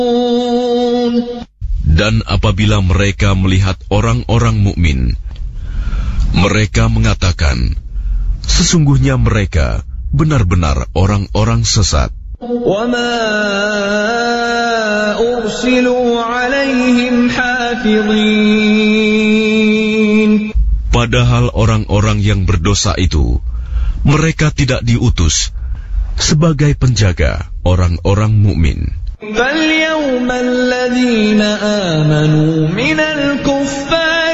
Dan apabila mereka melihat orang-orang mukmin, mereka mengatakan, sesungguhnya mereka benar-benar orang-orang sesat. وَمَا أُرْسِلُوا عَلَيْهِمْ حَافِظِينَ. Padahal orang-orang yang berdosa itu, mereka tidak diutus sebagai penjaga orang-orang mukmin. فَالْيَوْمَ الَّذِينَ آمَنُوا مِنَ الْكُفَّارِ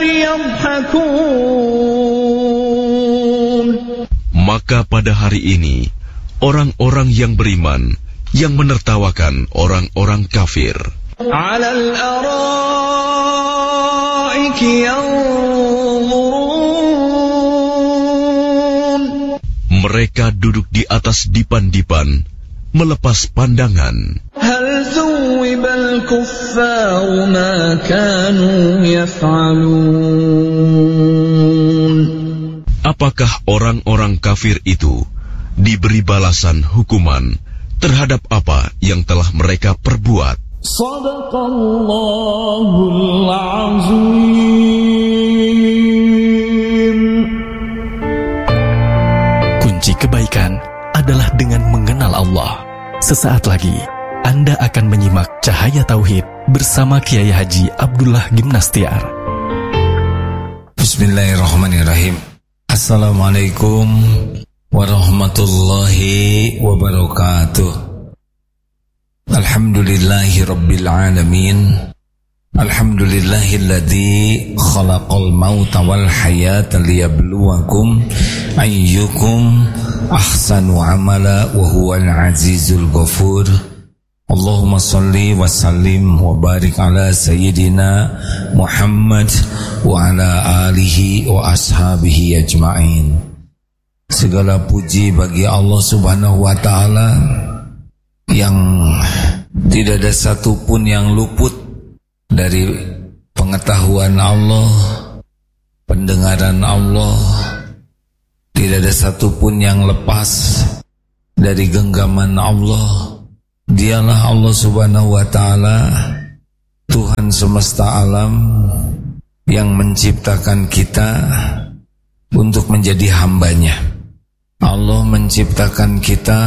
يَضْحَكُونَ. Maka pada hari ini, orang-orang yang beriman yang menertawakan orang-orang kafir. عَلَى الْأَرَائِكِ يَنظُرُونَ. Mereka duduk di atas dipan-dipan, melepas pandangan. هَلْ ثُوِّبَ الْكُفَّارُ مَا كَانُوا يَفْعَلُونَ. Apakah orang-orang kafir itu diberi balasan hukuman terhadap apa yang telah mereka perbuat? Shadaqallahul azim. Kunci kebaikan adalah dengan mengenal Allah. Sesaat lagi Anda akan menyimak Cahaya Tauhid bersama Kiai Haji Abdullah Gimnastiar. Bismillahirrahmanirrahim. Assalamualaikum warahmatullahi wabarakatuh. Alhamdulillahi rabbil alamin. Alhamdulillahilladzi khalaqal mauta wal hayata liyabluwakum ayyukum ahsanu amala wa huwal azizul ghafur. Allahumma salli wa sallim wa barik ala sayyidina Muhammad wa ala alihi wa ashabihi ajma'in. Segala puji bagi Allah subhanahu wa ta'ala yang tidak ada satupun yang luput dari pengetahuan Allah, pendengaran Allah. Tidak ada satupun yang lepas dari genggaman Allah. Dialah Allah subhanahu wa ta'ala, Tuhan semesta alam, yang menciptakan kita untuk menjadi hambanya. Allah menciptakan kita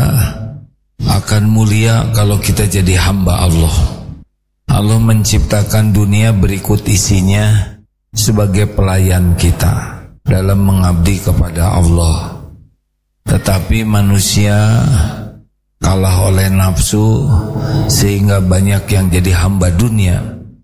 akan mulia kalau kita jadi hamba Allah. Allah menciptakan dunia berikut isinya sebagai pelayan kita dalam mengabdi kepada Allah. Tetapi manusia kalah oleh nafsu sehingga banyak yang jadi hamba dunia.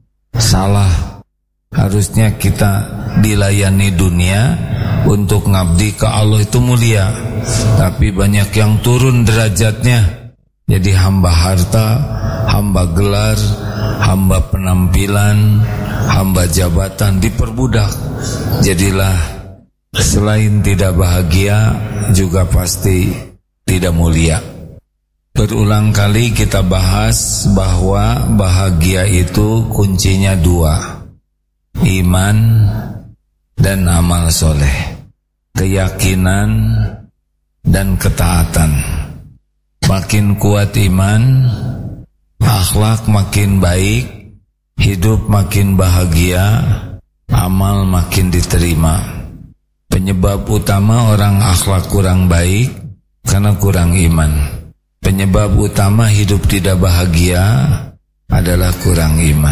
Salah. Harusnya kita dilayani dunia untuk ngabdi ke Allah, itu mulia. Tapi banyak yang turun derajatnya jadi hamba harta, hamba gelar, hamba penampilan, hamba jabatan, diperbudak. Jadilah selain tidak bahagia juga pasti tidak mulia. Berulang kali kita bahas bahwa bahagia itu kuncinya dua, iman dan amal soleh, keyakinan dan ketaatan. Makin kuat iman, akhlak makin baik, hidup makin bahagia, amal makin diterima. Penyebab utama orang akhlak kurang baik karena kurang iman. Penyebab utama hidup tidak bahagia adalah kurang iman.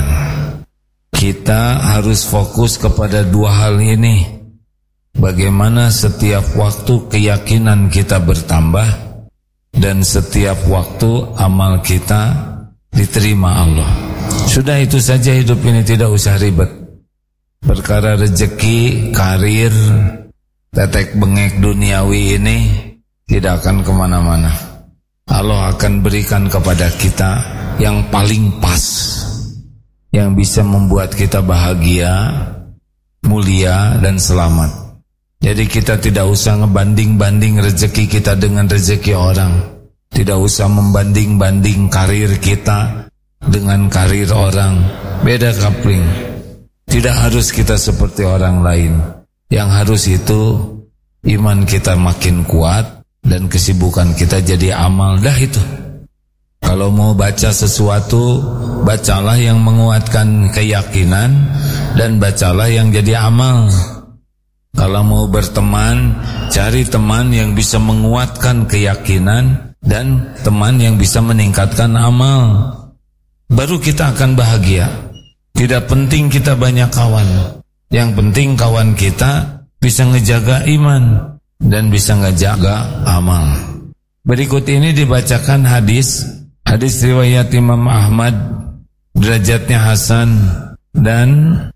Kita harus fokus kepada dua hal ini. Bagaimana setiap waktu keyakinan kita bertambah dan setiap waktu amal kita diterima Allah. Sudah itu saja hidup ini, tidak usah ribet. Perkara rezeki, karir, tetek bengek duniawi ini tidak akan kemana-mana. Allah akan berikan kepada kita yang paling pas, yang bisa membuat kita bahagia, mulia dan selamat. Jadi kita tidak usah ngebanding-banding rezeki kita dengan rezeki orang. Tidak usah membanding-banding karir kita dengan karir orang. Beda kapling. Tidak harus kita seperti orang lain. Yang harus itu iman kita makin kuat dan kesibukan kita jadi amal. Dah itu. Kalau mau baca sesuatu, bacalah yang menguatkan keyakinan dan bacalah yang jadi amal. Kalau mau berteman, cari teman yang bisa menguatkan keyakinan dan teman yang bisa meningkatkan amal. Baru kita akan bahagia. Tidak penting kita banyak kawan. Yang penting kawan kita bisa ngejaga iman dan bisa ngejaga amal. Berikut ini dibacakan hadis riwayat Imam Ahmad, derajatnya hasan, dan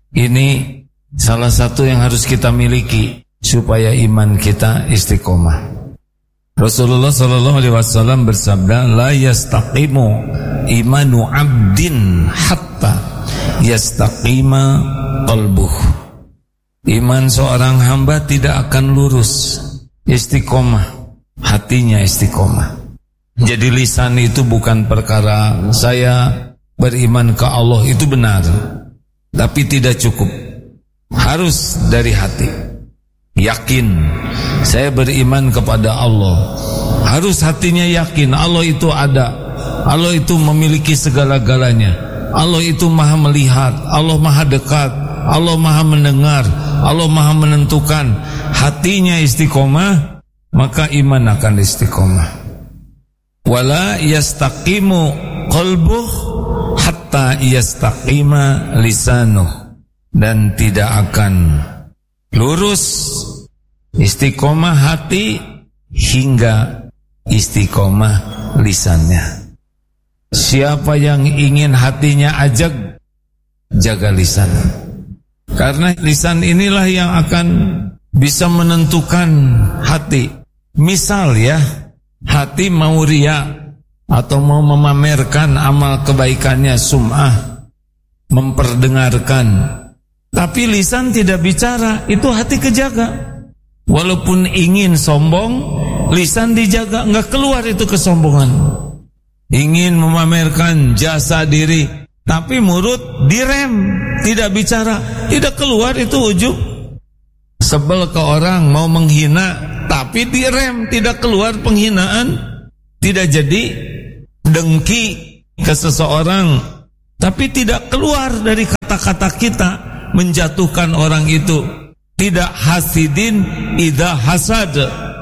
ini salah satu yang harus kita miliki supaya iman kita istiqomah. Rasulullah SAW bersabda, la yastaqimu imanu abdin hatta yastaqima qalbuh. Iman seorang hamba tidak akan lurus, istiqomah, hatinya istiqomah. Jadi lisan itu bukan perkara saya beriman ke Allah itu benar, tapi tidak cukup. Harus dari hati. Yakin saya beriman kepada Allah. Harus hatinya yakin Allah itu ada. Allah itu memiliki segala-galanya. Allah itu maha melihat, Allah maha dekat, Allah maha mendengar, Allah maha menentukan. Hatinya istiqomah, maka iman akan istiqomah. Wala yastaqimu qalbuh hatta yastaqima lisanuh. Dan tidak akan lurus istiqomah hati hingga istiqomah lisannya. Siapa yang ingin hatinya ajak, jaga lisan. Karena lisan inilah yang akan bisa menentukan hati. Misal ya, hati mau riya atau mau memamerkan amal kebaikannya, sum'ah, memperdengarkan, tapi lisan tidak bicara, itu hati kejaga. Walaupun ingin sombong, lisan dijaga, enggak keluar itu kesombongan. Ingin memamerkan jasa diri, tapi mulut direm, tidak bicara, tidak keluar itu ujub. Sebel ke orang, mau menghina, tapi direm, tidak keluar penghinaan. Tidak jadi dengki ke seseorang, tapi tidak keluar dari kata-kata kita menjatuhkan orang itu. Tidak hasidin idza hasad.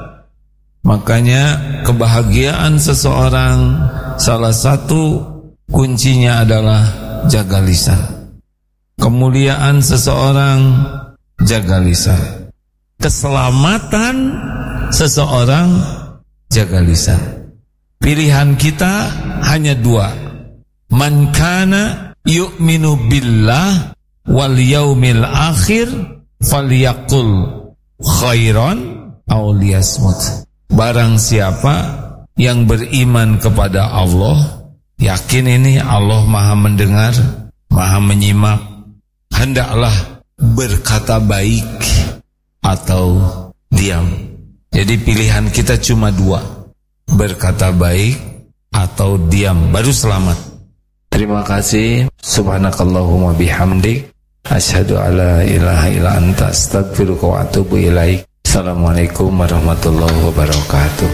Makanya kebahagiaan seseorang salah satu kuncinya adalah jaga lisan. Kemuliaan seseorang jaga lisan. Keselamatan seseorang jaga lisan. Pilihan kita hanya dua. Man kana yu'minu billah wal yaumil akhir falyaqul khairan aw liyasmut. Barang siapa yang beriman kepada Allah, yakin ini Allah maha mendengar, maha menyimak, hendaklah berkata baik atau diam. Jadi pilihan kita cuma dua, berkata baik atau diam, baru selamat. Terima kasih. Subhanakallahumma bihamdik, asyhadu alla ilaha illa anta, astaghfiruka wa atubu ilaik. Assalamualaikum warahmatullahi wabarakatuh.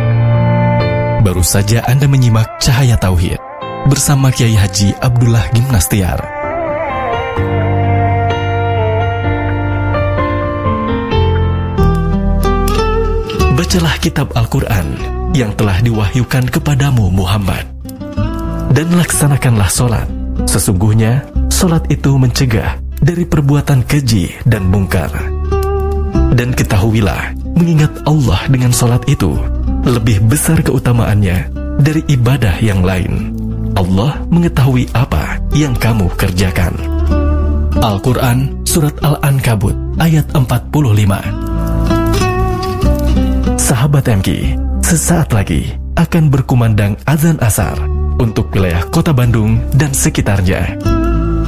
Baru saja Anda menyimak Cahaya Tauhid bersama Kiai Haji Abdullah Gimnastiar. Bacalah kitab Al-Quran yang telah diwahyukan kepadamu Muhammad, dan laksanakanlah solat. Sesungguhnya solat itu mencegah dari perbuatan keji dan mungkar. Dan ketahuilah, mengingat Allah dengan solat itu lebih besar keutamaannya dari ibadah yang lain. Allah mengetahui apa yang kamu kerjakan. Al-Quran Surat Al-Ankabut ayat 45. Sahabat MK, sesaat lagi akan berkumandang azan asar untuk wilayah Kota Bandung dan sekitarnya.